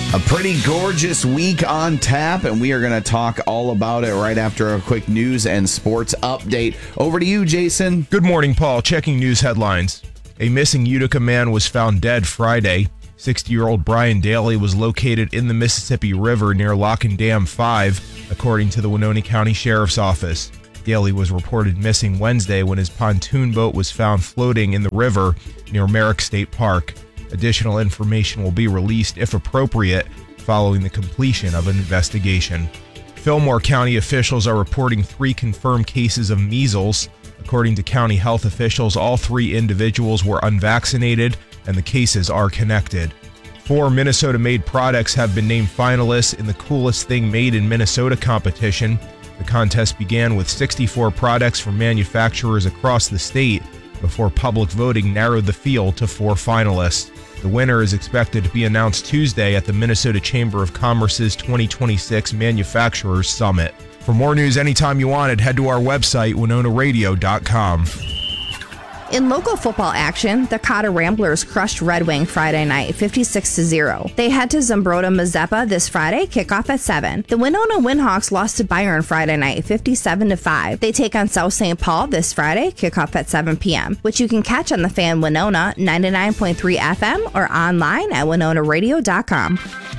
A pretty gorgeous week on tap, and we are going to talk all about it right after a quick news and sports update. Over to you, Jason. Good morning, Paul. Checking news headlines. A missing Utica man was found dead Friday. 60-year-old Brian Daly was located in the Mississippi River near Lock and Dam 5, according to the Winona County Sheriff's Office. Daly was reported missing Wednesday when his pontoon boat was found floating in the river near Merrick State Park. Additional information will be released, if appropriate, following the completion of an investigation. Fillmore County officials are reporting 3 confirmed cases of measles. According to county health officials, all 3 individuals were unvaccinated, and the cases are connected. 4 Minnesota-made products have been named finalists in the Coolest Thing Made in Minnesota competition. The contest began with 64 products from manufacturers across the state before public voting narrowed the field to 4 finalists. The winner is expected to be announced Tuesday at the Minnesota Chamber of Commerce's 2026 Manufacturers Summit. For more news anytime you want it, head to our website, WinonaRadio.com. In local football action, the Cotta Ramblers crushed Red Wing Friday night 56-0. They head to Zumbrota Mazeppa this Friday, kickoff at 7. The Winona Windhawks lost to Byron Friday night 57-5. They take on South St. Paul this Friday, kickoff at 7 p.m., which you can catch on the Fan Winona 99.3 FM or online at WinonaRadio.com.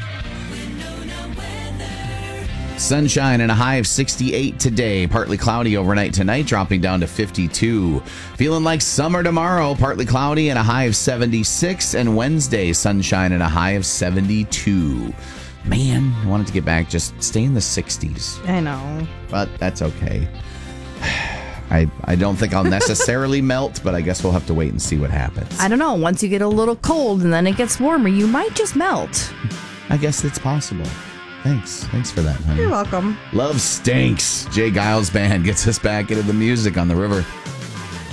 Sunshine and a high of 68 today. Partly cloudy overnight tonight, dropping down to 52. Feeling like summer tomorrow. Partly cloudy and a high of 76. And Wednesday, sunshine and a high of 72. Man, I wanted to get back, just stay in the 60s. I know. But that's okay. I don't think I'll necessarily melt, but I guess we'll have to wait and see what happens. I don't know. Once you get a little cold and then it gets warmer, you might just melt. I guess it's possible. Thanks for that, honey. You're welcome. Love Stinks. Jay Giles Band gets us back into the music on the river.